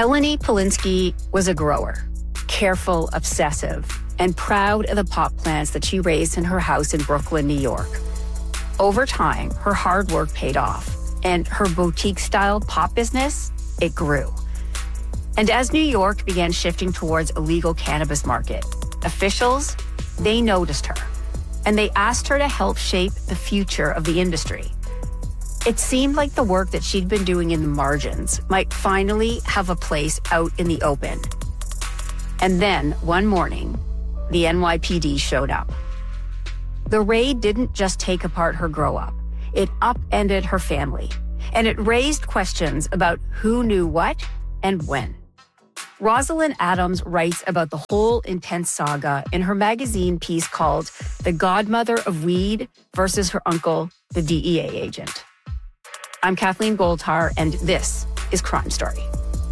Eleni Polinsky was a grower, careful, obsessive, and proud of the pot plants that she raised in her house in Brooklyn, New York. Over time, her hard work paid off, and her boutique-style pot business, it grew. And as New York began shifting towards a legal cannabis market, officials, they noticed her, and they asked her to help shape the future of the industry. It seemed like the work that she'd been doing in the margins might finally have a place out in the open. And then, one morning, the NYPD showed up. The raid didn't just take apart her grow-up. It upended her family. And it raised questions about who knew what and when. Rosalind Adams writes about the whole intense saga in her magazine piece called The Godmother of Weed versus Her Uncle, the DEA Agent. I'm Kathleen Goldhar, and this is Crime Story.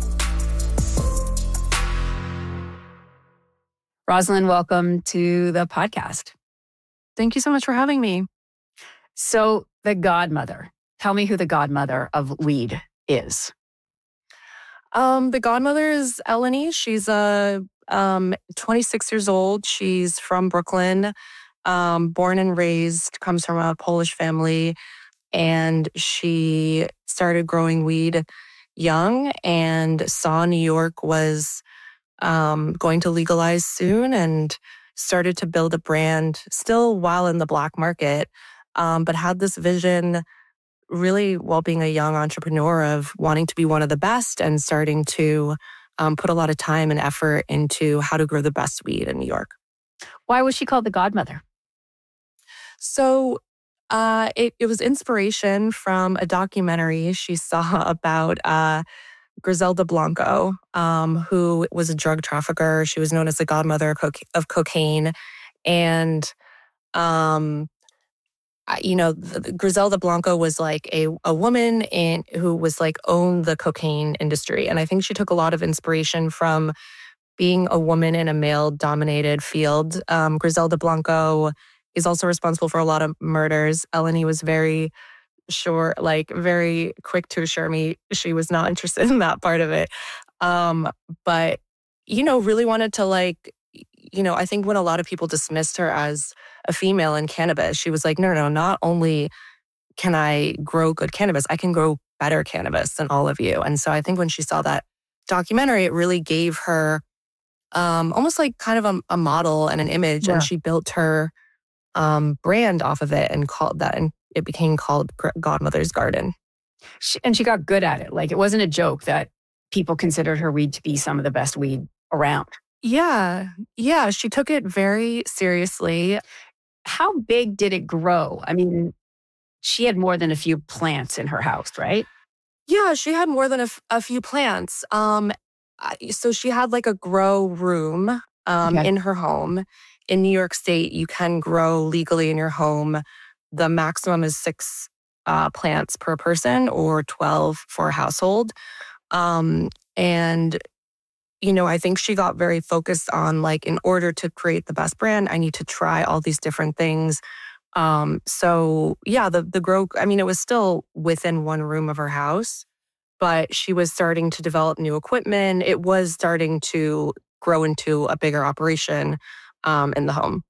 Rosalind, welcome to the podcast. Thank you so much for having me. So, the godmother. Tell me who the godmother of weed is. The godmother is Eleni. She's 26 years old. She's from Brooklyn, born and raised, comes from a Polish family. And she started growing weed young and saw New York was going to legalize soon and started to build a brand still while in the black market, but had this vision really while being a young entrepreneur of wanting to be one of the best and starting to put a lot of time and effort into how to grow the best weed in New York. Why was she called the godmother? So it was inspiration from a documentary she saw about Griselda Blanco, who was a drug trafficker. She was known as the godmother of cocaine. And, Griselda Blanco was like a woman who was like owned the cocaine industry. And I think she took a lot of inspiration from being a woman in a male-dominated field. Griselda Blanco is also responsible for a lot of murders. Eleni was very quick to assure me she was not interested in that part of it. But, really wanted to I think when a lot of people dismissed her as a female in cannabis, she was like, no, not only can I grow good cannabis, I can grow better cannabis than all of you. And so I think when she saw that documentary, it really gave her almost like kind of a model and an image. Yeah. And she built her brand off of it and called that, and it became called Godmother's Garden. She got good at it. Like, it wasn't a joke that people considered her weed to be some of the best weed around. Yeah. She took it very seriously. How big did it grow? I mean, she had more than a few plants in her house, right? Yeah, she had more than a few plants. So she had like a grow room in her home. In New York State, you can grow legally in your home. The maximum is 6 plants per person or 12 for a household. And, I think she got very focused on like, in order to create the best brand, I need to try all these different things. The grow, it was still within one room of her house, but she was starting to develop new equipment. It was starting to grow into a bigger operation in the home.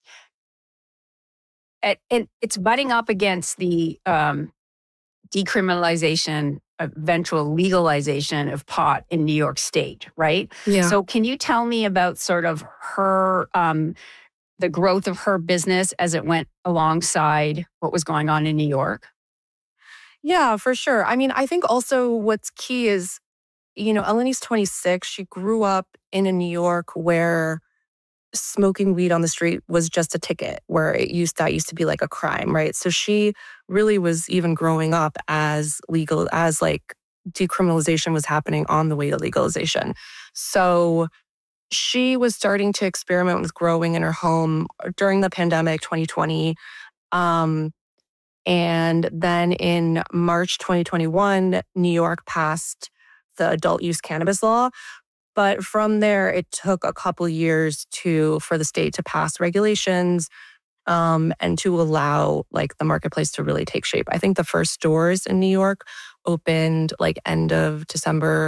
And it's butting up against the decriminalization, eventual legalization of pot in New York State, right? Yeah. So can you tell me about sort of her, the growth of her business as it went alongside what was going on in New York? Yeah, for sure. I think also what's key is, Eleni's 26. She grew up in a New York where smoking weed on the street was just a ticket, where that used to be like a crime, right? So she really was even growing up as decriminalization was happening on the way to legalization. So she was starting to experiment with growing in her home during the pandemic, 2020. And then in March 2021, New York passed the adult use cannabis law. But from there, it took a couple years for the state to pass regulations and to allow like the marketplace to really take shape. I think the first stores in New York opened like end of December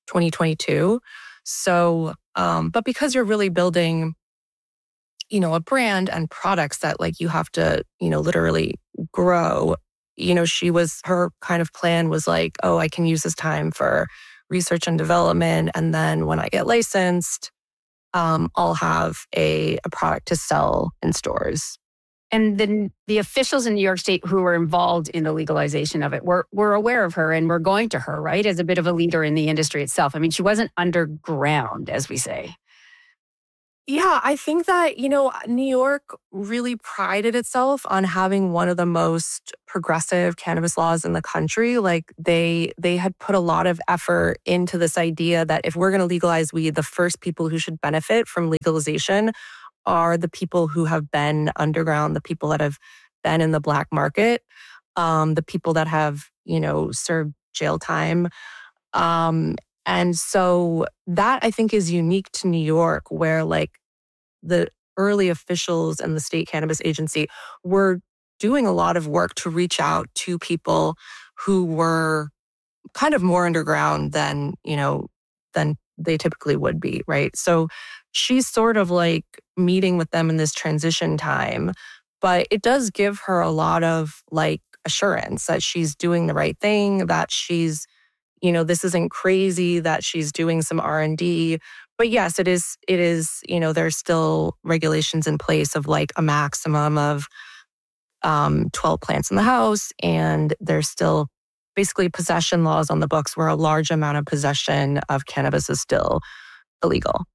2022. So, but because you're really building, a brand and products that like you have to, literally grow, her kind of plan was like, oh, I can use this time for research and development. And then when I get licensed, I'll have a product to sell in stores. And then the officials in New York State who were involved in the legalization of it were aware of her and were going to her, right, as a bit of a leader in the industry itself. I mean, she wasn't underground, as we say. Yeah, I think that, New York really prided itself on having one of the most progressive cannabis laws in the country. Like they had put a lot of effort into this idea that if we're going to legalize weed, the first people who should benefit from legalization are the people who have been underground, the people that have been in the black market, the people that have, served jail time. And so that I think is unique to New York, where like the early officials and the state cannabis agency were doing a lot of work to reach out to people who were kind of more underground than they typically would be, right? So she's sort of like meeting with them in this transition time, but it does give her a lot of like assurance that she's doing the right thing, that she's, this isn't crazy, that she's doing some R&D. But yes, it is, there's still regulations in place of like a maximum of 12 plants in the house. And there's still basically possession laws on the books where a large amount of possession of cannabis is still illegal.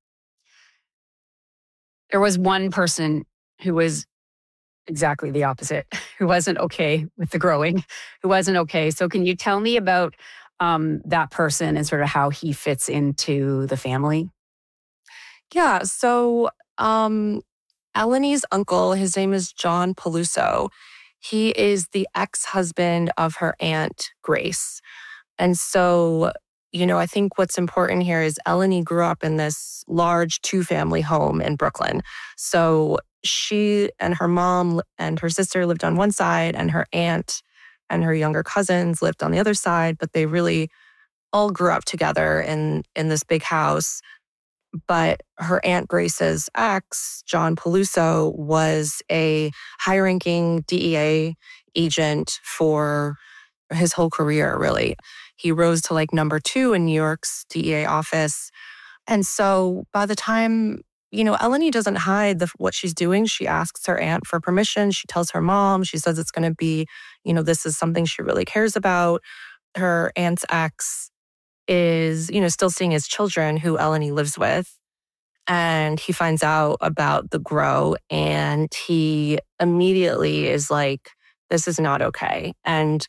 There was one person who was exactly the opposite, who wasn't okay with the growing, who wasn't okay. So can you tell me about that person and sort of how he fits into the family? Yeah. So Eleni's uncle, his name is John Peluso. He is the ex-husband of her aunt, Grace. And so, I think what's important here is Eleni grew up in this large 2-family home in Brooklyn. So she and her mom and her sister lived on one side, and her aunt and her younger cousins lived on the other side, but they really all grew up together in this big house. But her Aunt Grace's ex, John Peluso, was a high-ranking DEA agent for his whole career, really. He rose to like number 2 in New York's DEA office. And so by the time, Eleni doesn't hide what she's doing. She asks her aunt for permission. She tells her mom. She says it's going to be, this is something she really cares about. Her aunt's ex is, still seeing his children who Eleni lives with. And he finds out about the grow and he immediately is like, this is not okay. And,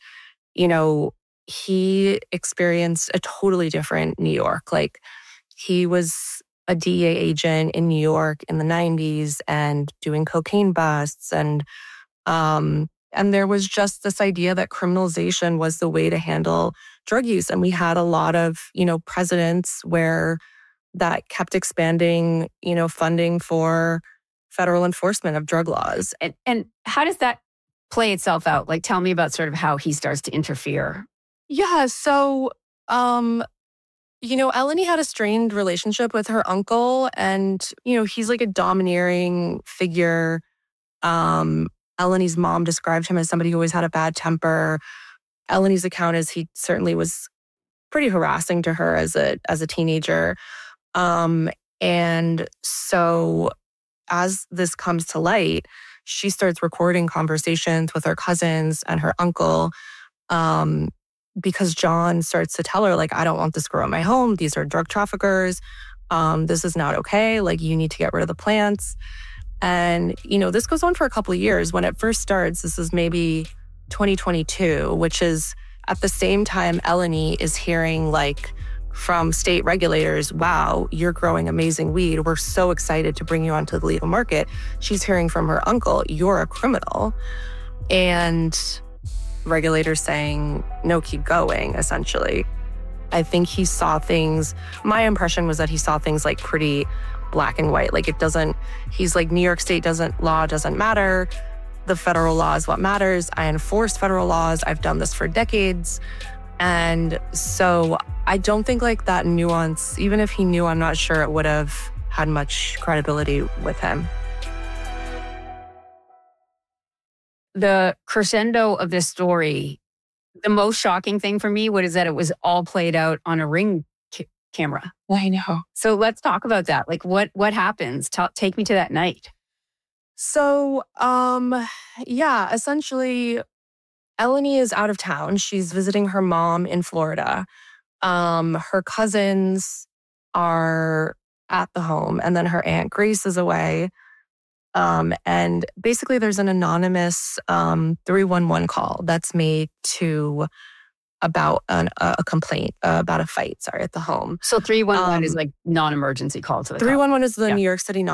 he experienced a totally different New York. Like he was a DEA agent in New York in the 90s and doing cocaine busts. And there was just this idea that criminalization was the way to handle drug use. And we had a lot of, presidents where that kept expanding, funding for federal enforcement of drug laws. And how does that play itself out? Like, tell me about sort of how he starts to interfere. Yeah. So, Eleni had a strained relationship with her uncle and, he's like a domineering figure. Eleni's mom described him as somebody who always had a bad temper. Eleni's account is he certainly was pretty harassing to her as a teenager. And so as this comes to light, she starts recording conversations with her cousins and her uncle, because John starts to tell her, like, I don't want this girl in my home. These are drug traffickers. This is not okay. Like, you need to get rid of the plants. And, this goes on for a couple of years. When it first starts, this is maybe 2022, which is at the same time Eleni is hearing, like, from state regulators, wow, you're growing amazing weed. We're so excited to bring you onto the legal market. She's hearing from her uncle, you're a criminal. And regulators saying, no, keep going, essentially. I think he saw things, my impression was that he saw things like pretty black and white. Like he's like, New York State law doesn't matter. The federal law is what matters. I enforce federal laws. I've done this for decades. And so I don't think like that nuance, even if he knew, I'm not sure it would have had much credibility with him. The crescendo of this story, the most shocking thing for me was that it was all played out on a Ring camera. I know. So let's talk about that. Like what happens? Take me to that night. So, essentially, Eleni is out of town. She's visiting her mom in Florida. Her cousins are at the home, and then her Aunt Grace is away. And basically there's an anonymous 311 call that's made to about a complaint about a fight, at the home. So 311 is like non-emergency call to the 311 is the New York City